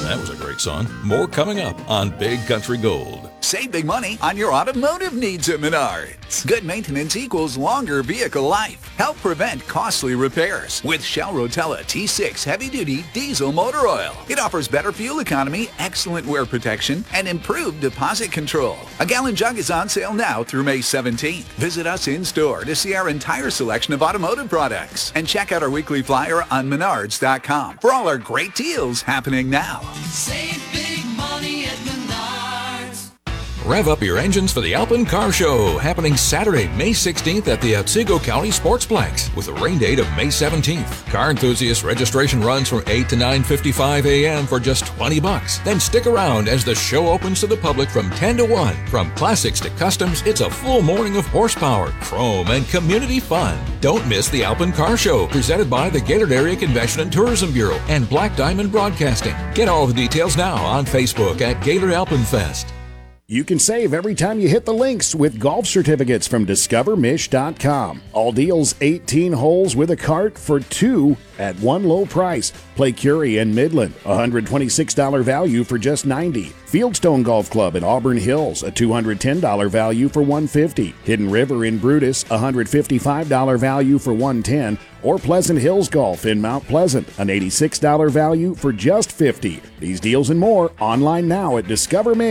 That was a great song. More coming up on Big Country Gold. Save big money on your automotive needs at Menards. Good maintenance equals longer vehicle life. Help prevent costly repairs with Shell Rotella T6 heavy-duty diesel motor oil. It offers better fuel economy, excellent wear protection, and improved deposit control. A gallon jug is on sale now through May 17th. Visit us in-store to see our entire selection of automotive products and check out our weekly flyer on Menards.com for all our great deals happening now. Save big money at Menards. Rev up your engines for the Alpine Car Show, happening Saturday, May 16th at the Otsego County Sportsplex with a rain date of May 17th. Car enthusiast registration runs from 8 to 9:55 a.m. for just $20. Then stick around as the show opens to the public from 10 to 1. From classics to customs, it's a full morning of horsepower, chrome, and community fun. Don't miss the Alpine Car Show, presented by the Gaylord Area Convention and Tourism Bureau and Black Diamond Broadcasting. Get all the details now on Facebook at Gaylord Alpine Fest. You can save every time you hit the links with golf certificates from DiscoverMish.com. All deals 18 holes with a cart for 2 at one low price. Play Curie and Midland, $126 value for just $90. Fieldstone Golf Club in Auburn Hills, a $210 value for $150. Hidden River in Brutus, $155 value for $110. Or Pleasant Hills Golf in Mount Pleasant, an $86 value for just $50. These deals and more online now at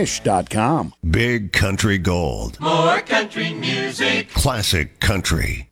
DiscoverMish.com. Big Country Gold. More country music. Classic country.